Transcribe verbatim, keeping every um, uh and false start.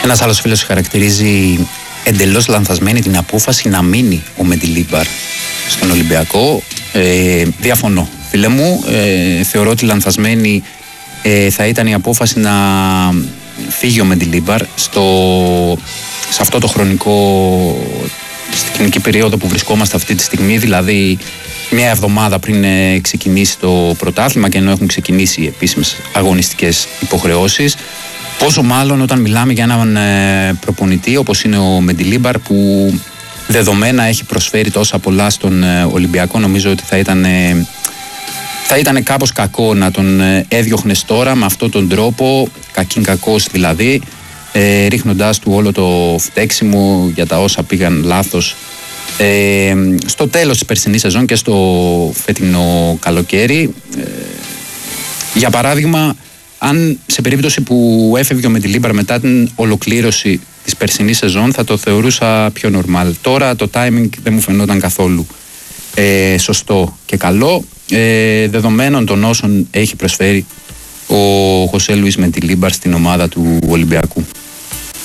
Ένας άλλος φίλος χαρακτηρίζει εντελώς λανθασμένη την απόφαση να μείνει ο Μεντιλίμπαρ στον Ολυμπιακό. Ε, διαφωνώ, φίλε μου. Ε, θεωρώ ότι λανθασμένη ε, θα ήταν η απόφαση να φύγει ο Μεντιλίμπαρ στο, σε αυτό το χρονικό, στη κοινική περίοδο που βρισκόμαστε αυτή τη στιγμή, δηλαδή μια εβδομάδα πριν ε, ξεκινήσει το πρωτάθλημα και ενώ έχουν ξεκινήσει οι επίσημες αγωνιστικές υποχρεώσεις. Πόσο μάλλον όταν μιλάμε για έναν ε, προπονητή όπως είναι ο Μεντιλίμπαρ, που δεδομένα έχει προσφέρει τόσα πολλά στον ε, Ολυμπιακό. Νομίζω ότι θα ήταν, ε, θα ήταν κάπως κακό να τον ε, έδιωχνες τώρα με αυτόν τον τρόπο, κακήν κακός δηλαδή, ε, ρίχνοντάς του όλο το φταίξιμο για τα όσα πήγαν λάθος ε, στο τέλος της περσινής σεζόν και στο φετινό καλοκαίρι. Ε, για παράδειγμα, αν σε περίπτωση που έφευγε ο Μεντιλίμπαρ μετά την ολοκλήρωση της περσινής σεζόν, θα το θεωρούσα πιο normal. Τώρα το timing δεν μου φαινόταν καθόλου ε, σωστό και καλό, ε, δεδομένων των όσων έχει προσφέρει ο Χωσέ Λουίς Μεντιλίμπαρ στην ομάδα του Ολυμπιακού.